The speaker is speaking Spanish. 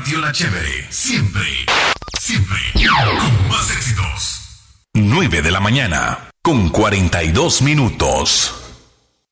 Radio La Chévere, siempre, siempre, con más éxitos. 9 de la mañana, con 42 minutos.